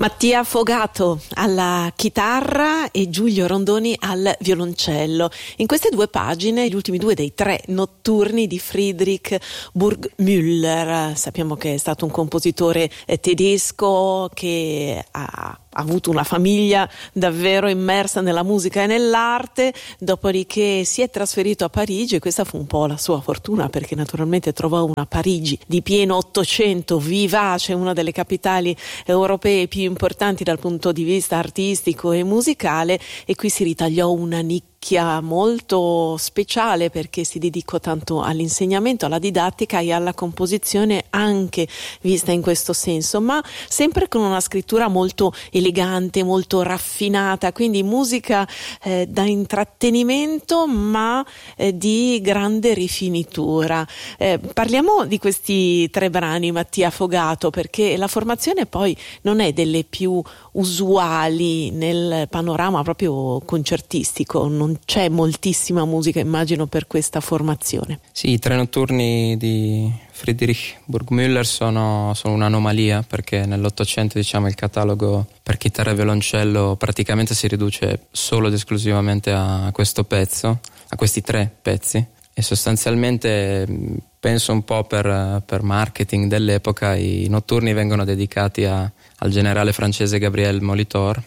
Mattia Fogato alla chitarra e Giulio Rondoni al violoncello. In queste due pagine, gli ultimi due dei 3 notturni di Friedrich Burgmüller. Sappiamo che è stato un compositore tedesco che ha avuto una famiglia davvero immersa nella musica e nell'arte, dopodiché si è trasferito a Parigi e questa fu un po' la sua fortuna, perché naturalmente trovò una Parigi di pieno Ottocento, vivace, una delle capitali europee più importanti dal punto di vista artistico e musicale, e qui si ritagliò una nicchia molto speciale perché si dedicò tanto all'insegnamento, alla didattica e alla composizione, anche vista in questo senso, ma sempre con una scrittura molto elegante, molto raffinata, quindi musica da intrattenimento ma di grande rifinitura. Parliamo di questi 3 brani, Mattia Fogato, perché la formazione poi non è delle più usuali nel panorama proprio concertistico, non c'è moltissima musica, immagino, per questa formazione. Sì, i 3 notturni di Friedrich Burgmüller sono un'anomalia, perché nell'Ottocento, diciamo, il catalogo per chitarra e violoncello praticamente si riduce solo ed esclusivamente a questo pezzo, a questi 3 pezzi, e sostanzialmente penso un po' per marketing dell'epoca i notturni vengono dedicati al generale francese Gabriel Molitor,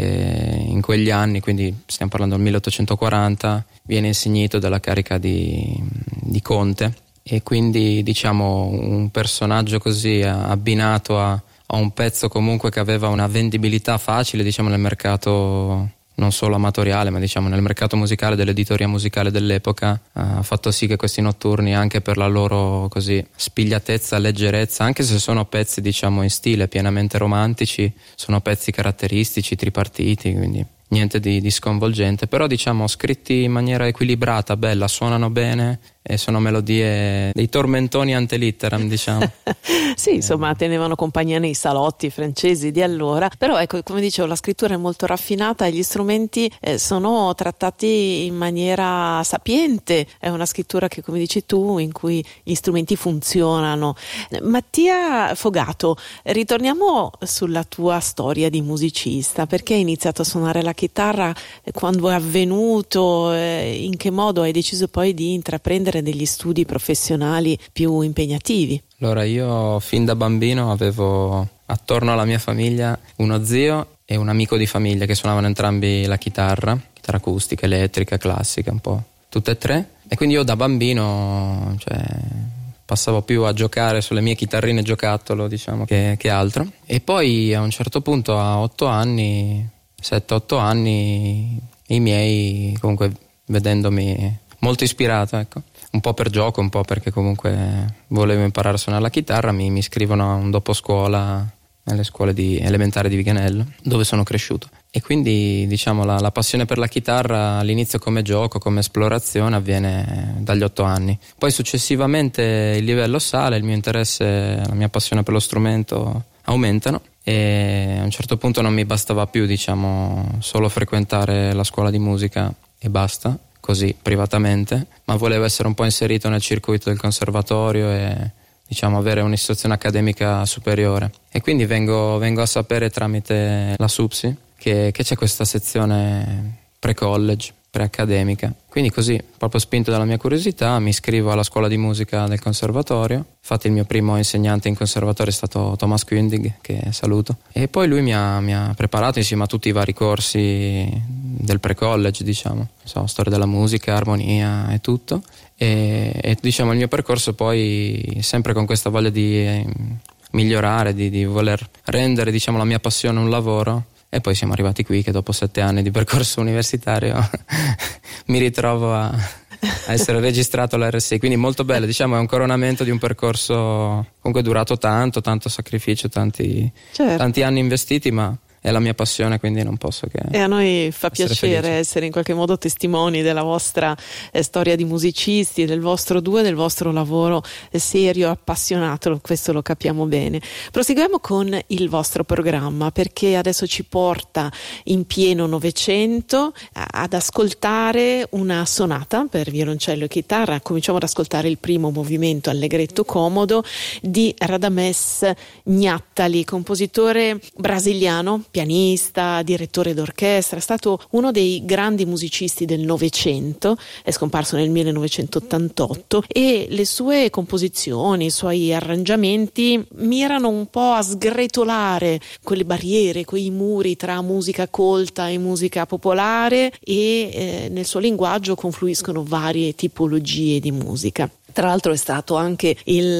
che in quegli anni, quindi stiamo parlando del 1840, viene insignito della carica di conte, e quindi, diciamo, un personaggio così abbinato a un pezzo comunque che aveva una vendibilità facile, diciamo, nel mercato non solo amatoriale, ma diciamo nel mercato musicale, dell'editoria musicale dell'epoca, ha fatto sì che questi notturni, anche per la loro così spigliatezza, leggerezza, anche se sono pezzi, diciamo, in stile pienamente romantici, sono pezzi caratteristici, tripartiti, quindi niente di sconvolgente, però, diciamo, scritti in maniera equilibrata, bella, suonano bene e sono melodie dei tormentoni ante litteram, diciamo. Sì, insomma, tenevano compagnia nei salotti francesi di allora, però ecco, come dicevo, la scrittura è molto raffinata e gli strumenti sono trattati in maniera sapiente, è una scrittura che, come dici tu, in cui gli strumenti funzionano. Mattia Fogato, ritorniamo sulla tua storia di musicista. Perché hai iniziato a suonare la chitarra? Quando è avvenuto? In che modo hai deciso poi di intraprendere degli studi professionali più impegnativi? Allora, io fin da bambino avevo attorno alla mia famiglia uno zio e un amico di famiglia che suonavano entrambi la chitarra acustica, elettrica, classica, un po' tutte e 3, e quindi io da bambino, cioè, passavo più a giocare sulle mie chitarrine giocattolo, diciamo, che altro. E poi a un certo punto, a 8 anni, 7-8 anni, i miei, comunque, vedendomi molto ispirato, ecco, un po' per gioco, un po' perché comunque volevo imparare a suonare la chitarra, mi iscrivono a un doposcuola nelle scuole elementari di Viganello, dove sono cresciuto. E quindi, diciamo, la passione per la chitarra all'inizio come gioco, come esplorazione, avviene dagli 8 anni. Poi successivamente il livello sale, il mio interesse, la mia passione per lo strumento aumentano, e a un certo punto non mi bastava più, diciamo, solo frequentare la scuola di musica e basta, così privatamente, ma volevo essere un po' inserito nel circuito del conservatorio e, diciamo, avere un'istruzione accademica superiore. E quindi vengo a sapere tramite la SUPSI che c'è questa sezione pre-college, pre-accademica. Quindi così, proprio spinto dalla mia curiosità, mi iscrivo alla scuola di musica del conservatorio. Infatti il mio primo insegnante in conservatorio è stato Thomas Kündig, che saluto. E poi lui mi ha preparato insieme a tutti i vari corsi del pre-college, diciamo. Storia della musica, armonia e tutto. E diciamo il mio percorso poi, sempre con questa voglia di migliorare, di voler rendere, diciamo, la mia passione un lavoro. E poi siamo arrivati qui che dopo 7 anni di percorso universitario mi ritrovo a essere registrato all'RSI, quindi molto bello, diciamo, è un coronamento di un percorso comunque durato tanto sacrificio, tanti anni investiti, ma è la mia passione, quindi non posso che e a noi fa piacere felice. essere in qualche modo testimoni della vostra storia di musicisti, del vostro duo, del vostro lavoro serio, appassionato, questo lo capiamo bene. Proseguiamo con il vostro programma, perché adesso ci porta in pieno Novecento ad ascoltare una sonata per violoncello e chitarra. Cominciamo ad ascoltare il primo movimento, allegretto comodo, di Radames Gnattali, compositore brasiliano, pianista, direttore d'orchestra, è stato uno dei grandi musicisti del Novecento, è scomparso nel 1988 e le sue composizioni, i suoi arrangiamenti mirano un po' a sgretolare quelle barriere, quei muri tra musica colta e musica popolare e nel suo linguaggio confluiscono varie tipologie di musica. Tra l'altro è stato anche il